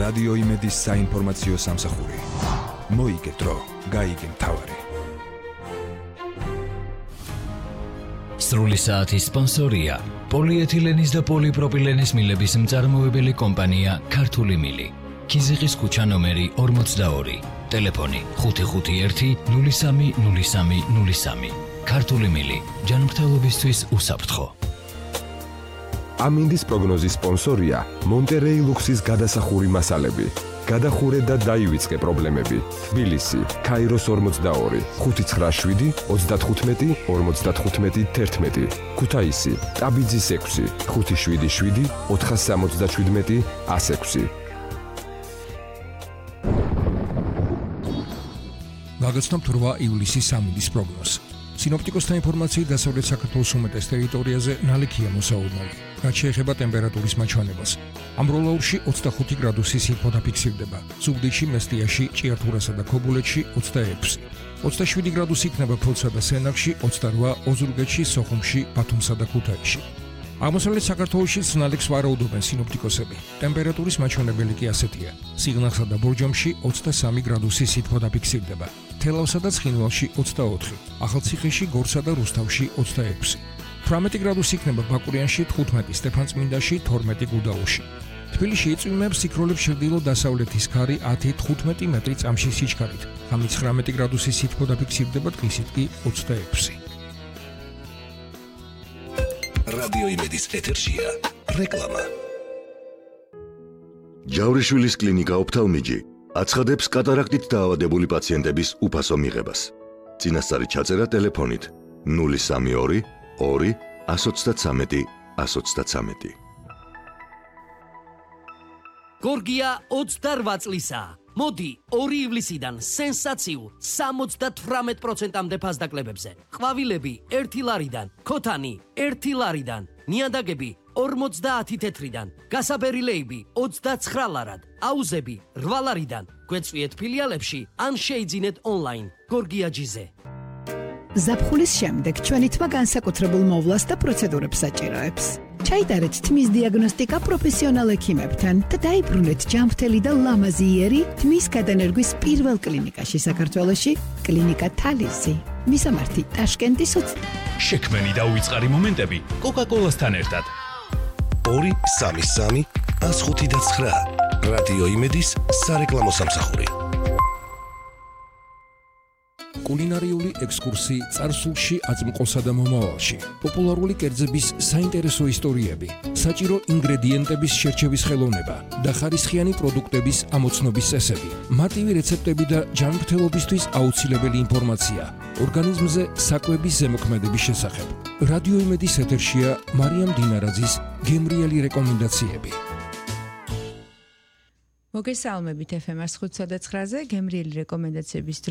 რადიო იმედის საინფორმაციო სამსახური. მოიგე დრო, გაიგე მთავარი. სრული საათის სპონსორია პოლიეთილენის და პოლიპროპილენის მილების მწარმოებელი კომპანია ქართული მილი. ქიზიყის ქუჩა ნომერი 42, ტელეფონი 551 03 03 03. ქართული მილი, ჯანმრთელობისთვის უსაფრთხო. ამინდის პროგნოზის სპონსორია მონტერეი ლუქსის გადასახური მასალები. გადახურე და დაივიწყე პრობლემები. თბილისი, ქაიროს 42, 597 35 55 11. ქუთაისი, ტაბიძის 6, 577 477 106. გაგაცნობთ 8 ივლისის ამინდის პროგნოზს. სინოპტიკოსთა ინფორმაციით დასავლეთ საქართველოს უმეტეს ტერიტორიაზე ნალექია მოსაუბნელი. რაც შეეხება ტემპერატურის მაჩვენებას. ამბროლაურში 25 გრადუსი სითბო დაფიქსირდება. ზუგდიდში, მესტიაში, ჭიართურასა და ქობულეთში 26. 27 გრადუსი იქნება ფოთსა და სენაკში, 28 ოზურგეთში, სოხუმში, ბათუმსა და ქუთაისში. აღმოსავლეთ საქართველოშიც ნალექს ვარაუდობენ სინოპტიკოსები. ტემპერატურის მაჩვენებელი კი ასეთია. სიღნაღსა და ბორჯომში 23 გრადუსი სითბო დაფიქსირდება. თელავსა და ცხინვალში 24, ახალციხეში, გორსა და რუსთავში 26. 18 გრადუსი იქნება ბაკურიანში, 15 სტეფანწმინდაში, 12 გუდაუთში. თბილისში იწვიმებს სიქროლებს ჩრდილო-დასავლეთის ქარი 10-15 მეტრი წამში სიჩქარით. ღამით 19 გრადუსი სითბო დაფიქსირდება, დღისით კი 26. რადიო იმედის ეთერშია რეკლამა. ჯავრიშვილის კლინიკა ოფთალმიჯი აცხადებს კატარაქტით დაავადებული პაციენტების უფასო მიღებას. წინასწარი ჩაწერა ტელეფონით 032 2 133 133. გორგია 28 წლისა. მოდი 2 ივლისიდან სენსაციულ 78%-მდე ფასდაკლებებზე. ყვავილები 1 ლარიდან, ქოთანი 1 ლარიდან, ნიადაგები 50 თეთრიდან, გასაბერილეები 29 ლარად, აუზები 8 ლარიდან. გვეწვიეთ ფილიალებში ან შეიძინეთ ონლაინ. გორგია ჯიზე. ზაფხულის შემდეგ ჩვენი თმა განსაკუთრებულ მოვლას და პროცედურებს საჭიროებს. ჩაიტარეთ თმის დიაგნოსტიკა პროფესიონალ ექიმებთან და დაიბრუნეთ ჯანმრთელი და ლამაზი იერი თმის გადანერგვის პირველ კლინიკაში საქართველოში, კლინიკა თალისი. მისამართი ტაშკენტის შექმენი და უიწყარი მომენტები კოკა-კოლასთან ერთად. 233 105 რადიო იმედის სარეკლამო სამსახური. კულინარიული ექსკურსი წარსულში, აწმყოსა და მომავალში. პოპულარული კერძების საინტერესო ისტორიები, საჭირო ინგრედიენტების შერჩევის ხელოვნება და ხარისხიანი პროდუქტების ამოცნობის წესები. მარტივი რეცეპტები და ჯანმრთელობისთვის აუცილებელი ინფორმაცია. ორგანიზმზე საკვების ზემოქმედების შესახებ. რადიო იმედის ეთერშია მარიამ დინარაძის გემრიელი რეკომენდაციები. მოგესალმებით FM 105.9-ზე გემრიელი რეკომენდაციების